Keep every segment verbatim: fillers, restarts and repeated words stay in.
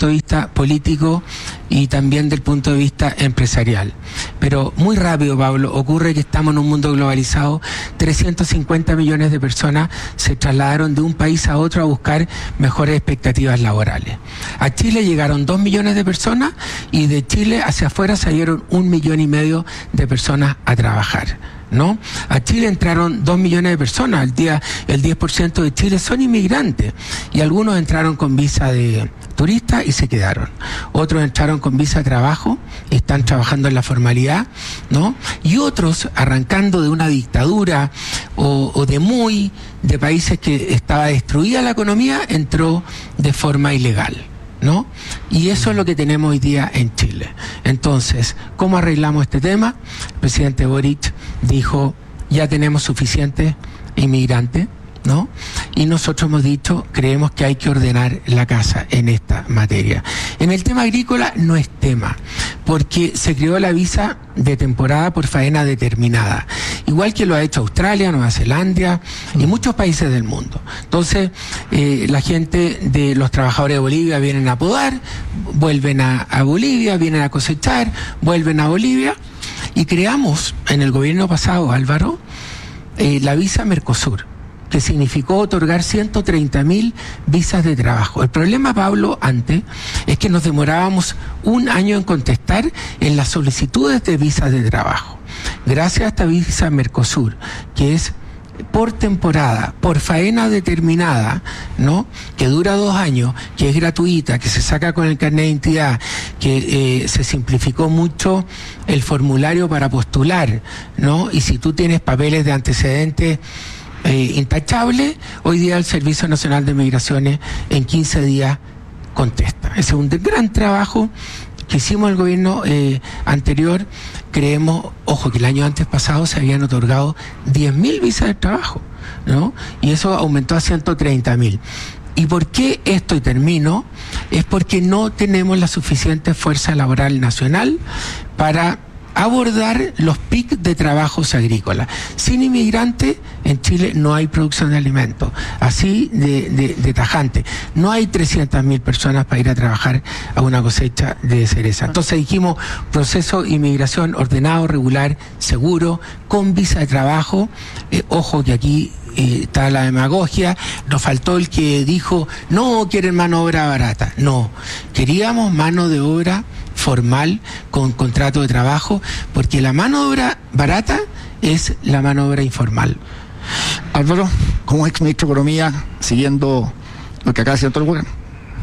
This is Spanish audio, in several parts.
punto de vista político y también del punto de vista empresarial. Pero muy rápido, Pablo, ocurre que estamos en un mundo globalizado. trescientos cincuenta millones de personas se trasladaron de un país a otro a buscar mejores expectativas laborales. A Chile llegaron dos millones de personas y de Chile hacia afuera salieron un millón y medio de personas a trabajar, ¿no? A Chile entraron dos millones de personas. El día, el diez por ciento de Chile son inmigrantes y algunos entraron con visa de turista y se quedaron. Otros entraron con visa de trabajo y están trabajando en la formalidad, ¿no? Y otros, arrancando de una dictadura o, o de muy, de países que estaba destruida la economía, entró de forma ilegal, ¿no? Y eso es lo que tenemos hoy día en Chile. Entonces, ¿cómo arreglamos este tema? El presidente Boric dijo, ya tenemos suficientes inmigrantes, ¿no? Y nosotros hemos dicho, creemos que hay que ordenar la casa en esta materia. En el tema agrícola no es tema, porque se creó la visa de temporada por faena determinada, igual que lo ha hecho Australia, Nueva Zelanda y muchos países del mundo. Entonces, eh, la gente de los trabajadores de Bolivia vienen a podar, vuelven a, a Bolivia, vienen a cosechar, vuelven a Bolivia, y creamos en el gobierno pasado, Álvaro, eh, la visa Mercosur, que significó otorgar ciento treinta mil visas de trabajo. El problema, Pablo, antes, es que nos demorábamos un año en contestar en las solicitudes de visas de trabajo. Gracias a esta visa Mercosur, que es por temporada, por faena determinada, ¿no? Que dura dos años, que es gratuita, que se saca con el carnet de identidad, que eh, se simplificó mucho el formulario para postular, ¿no? Y si tú tienes papeles de antecedentes eh, intachables, hoy día el Servicio Nacional de Migraciones en quince días contesta. Ese es un gran trabajo que hicimos el gobierno eh, anterior. Creemos, ojo, que el año antes pasado se habían otorgado diez mil visas de trabajo, ¿no? Y eso aumentó a ciento treinta mil. ¿Y por qué esto, y termino? Es porque no tenemos la suficiente fuerza laboral nacional para abordar los picos de trabajos agrícolas. Sin inmigrantes, en Chile no hay producción de alimentos. Así de, de, de tajante. No hay trescientas mil personas para ir a trabajar a una cosecha de cereza. Entonces dijimos, proceso de inmigración ordenado, regular, seguro, con visa de trabajo. Eh, ojo que aquí Eh, está la demagogia. Nos faltó el que dijo, no quieren mano de obra barata. No, queríamos mano de obra formal con contrato de trabajo, porque la mano de obra barata es la mano de obra informal. Álvaro, como ex ministro de Economía, siguiendo lo que acaba de decir el doctor Hugan,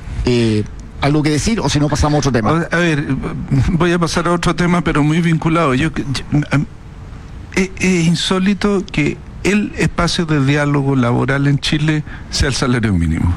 eh, ¿algo que decir o si no pasamos a otro tema? A ver, voy a pasar a otro tema, pero muy vinculado. Yo, yo es, es insólito que el espacio de diálogo laboral en Chile sea el salario mínimo.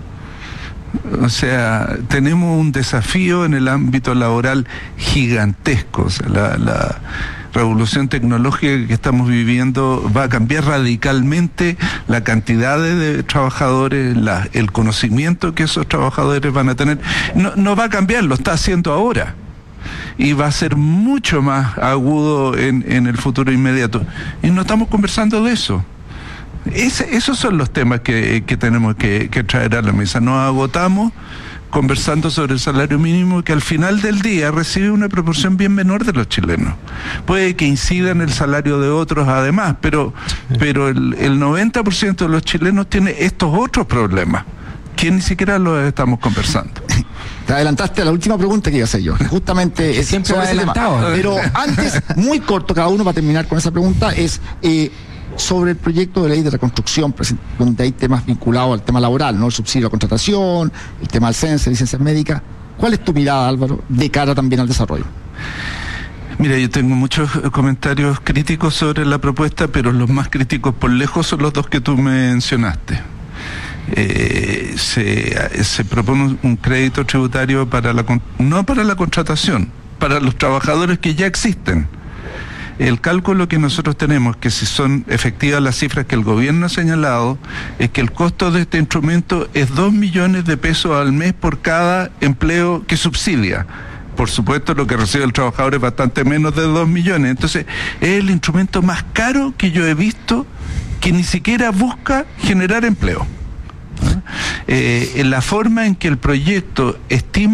O sea, tenemos un desafío en el ámbito laboral gigantesco. O sea, la, la revolución tecnológica que estamos viviendo va a cambiar radicalmente la cantidad de, de trabajadores, la, el conocimiento que esos trabajadores van a tener. No, no va a cambiar, lo está haciendo ahora. Y va a ser mucho más agudo en, en el futuro inmediato. Y no estamos conversando de eso. Ese, esos son los temas que, que tenemos que, que traer a la mesa. Nos agotamos conversando sobre el salario mínimo, que al final del día recibe una proporción bien menor de los chilenos. Puede que incida en el salario de otros además, pero, pero el, el noventa por ciento de los chilenos tiene estos otros problemas, que ni siquiera los estamos conversando. Te adelantaste a la última pregunta que iba a hacer yo. Justamente es siempre sobre ese tema. Pero antes, muy corto cada uno para terminar con esa pregunta, es eh, sobre el proyecto de ley de reconstrucción, donde hay temas vinculados al tema laboral, ¿no? El subsidio a contratación, el tema del censo, licencias médicas. ¿Cuál es tu mirada, Álvaro, de cara también al desarrollo? Mira, yo tengo muchos comentarios críticos sobre la propuesta, pero los más críticos por lejos son los dos que tú mencionaste. Eh, se, se propone un, un crédito tributario para la, no para la contratación, para los trabajadores que ya existen. El cálculo que nosotros tenemos, que si son efectivas las cifras que el gobierno ha señalado, es que el costo de este instrumento es dos millones de pesos al mes por cada empleo que subsidia. Por supuesto, lo que recibe el trabajador es bastante menos de dos millones. Entonces, es el instrumento más caro que yo he visto, que ni siquiera busca generar empleo. Eh, en la forma en que el proyecto estima